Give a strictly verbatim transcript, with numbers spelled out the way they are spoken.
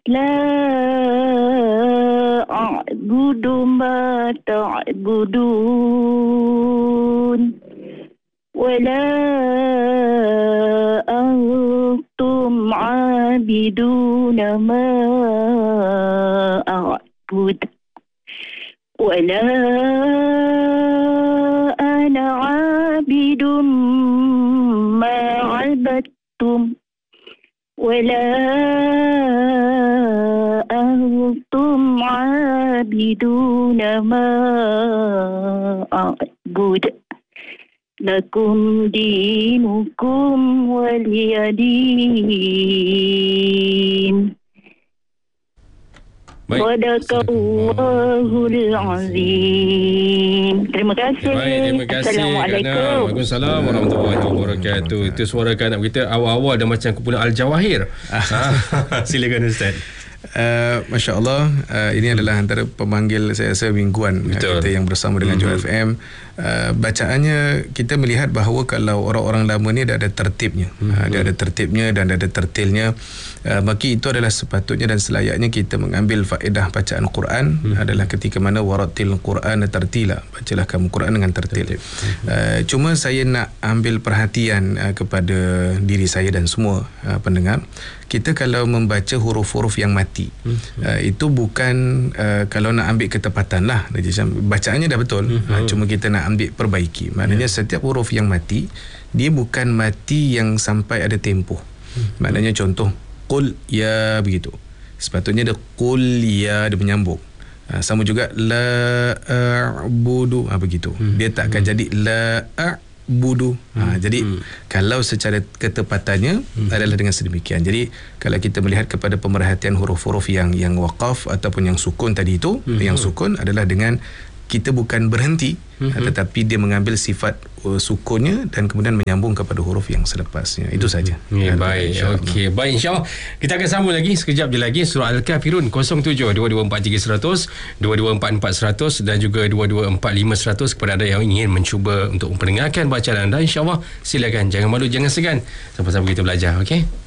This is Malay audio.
لا أعبد ما تعبدون ولا أنتم عابدون ما أعبد ولا أنا عابد ما عبدتم ولا أنتم عابدون ما أعبد لكم دينكم ولي دين. Sadaqallahul Azim. Terima kasih. Baik, terima kasih. Assalamualaikum. Waalaikumsalam warahmatullahi wabarakatuh. Itu suara kanak kita awal-awal dah macam kumpulan Al-Jawahir. Silakan Ustaz. Uh, Masya Allah, uh, ini adalah antara pemanggil saya rasa mingguan uh, kita yang bersama dengan mm-hmm. Joy F M. Uh, bacaannya kita melihat bahawa kalau orang-orang lama ni dah ada tertibnya, mm-hmm. uh, dia ada tertibnya dan ada tertilnya, uh, maka itu adalah sepatutnya dan selayaknya kita mengambil faedah bacaan Quran mm-hmm. adalah ketika mana waratil Quran tartila, bacalah kamu Quran dengan tertil. Mm-hmm. Uh, cuma saya nak ambil perhatian uh, kepada diri saya dan semua uh, pendengar. Kita kalau membaca huruf-huruf yang mati, hmm. uh, itu bukan uh, kalau nak ambil ketepatan lah, bacaannya dah betul, hmm. uh, cuma kita nak ambil perbaiki. Maknanya yeah. setiap huruf yang mati, dia bukan mati yang sampai ada tempoh. hmm. Maknanya contoh qul ya, begitu, sepatutnya dia qul ya, dia menyambung. uh, sama juga la a'budu, uh, begitu, hmm. dia tak akan hmm. jadi la a' budu. Ha, jadi hmm. kalau secara ketepatannya hmm. adalah dengan sedemikian. Jadi kalau kita melihat kepada pemerhatian huruf-huruf yang yang waqaf ataupun yang sukun tadi itu, hmm. yang sukun adalah dengan kita bukan berhenti, mm-hmm. tetapi dia mengambil sifat uh, sukunnya dan kemudian menyambung kepada huruf yang selepasnya. Itu saja. Ya, baik. Okey, baik, insya-Allah kita akan sambung lagi sekejap je lagi surah Al-Kafirun kosong tujuh dua dua empat tiga seratus, dua dua empat empat seratus dan juga dua dua empat lima seratus kepada anda yang ingin mencuba untuk mendengarkan bacaan anda. Insya-Allah silakan, jangan malu, jangan segan. Sama-sama kita belajar, okey?